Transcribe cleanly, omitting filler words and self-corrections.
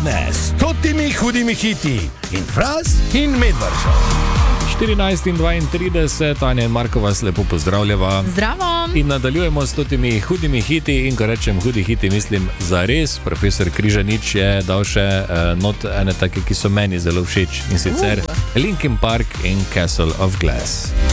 popoldne s stotimi hudimi hiti in Fras in Medvržo. 14:32, Tanja in Marko vas lepo pozdravljava. Zdravo. In nadaljujemo s totimi hudimi hiti in ko rečem hudi hiti, mislim zares. Profesor Križanič je dal še not ene take, ki so meni zelo všeč in sicer Linkin Park in Castle of Glass.